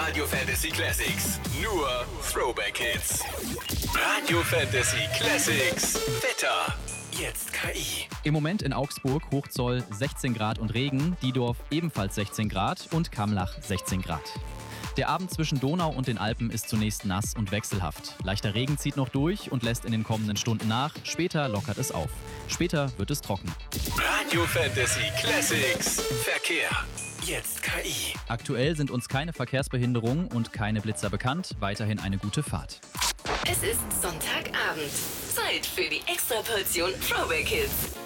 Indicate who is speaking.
Speaker 1: Radio Fantasy Classics. Nur Throwback Hits. Radio Fantasy Classics. Wetter. Jetzt KI.
Speaker 2: Im Moment in Augsburg Hochzoll 16 Grad und Regen, Diedorf ebenfalls 16 Grad und Kamlach 16 Grad. Der Abend zwischen Donau und den Alpen ist zunächst nass und wechselhaft. Leichter Regen zieht noch durch und lässt in den kommenden Stunden nach. Später lockert es auf. Später wird es trocken.
Speaker 1: Radio Fantasy Classics. Verkehr. Jetzt KI.
Speaker 2: Aktuell sind uns keine Verkehrsbehinderungen und keine Blitzer bekannt. Weiterhin eine gute Fahrt.
Speaker 3: Es ist Sonntagabend. Zeit für die Extraportion Throwback Hits.